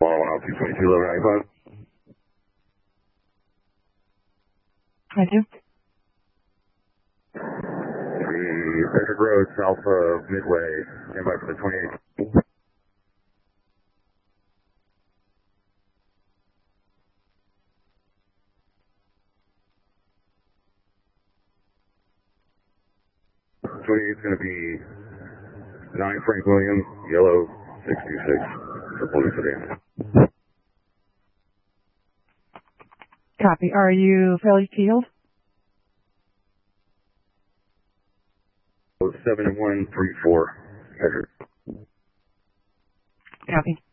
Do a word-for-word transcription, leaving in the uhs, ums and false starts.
following out two twenty-two, eleven ninety-five. I do. The Patrick Road, south of Midway, stand by for the twenty-eight. twenty-eight is going to be nine Frank Williams, yellow, six two six, for police sedan. Copy. Are you fairly field? seven one three four, Patrick. Copy.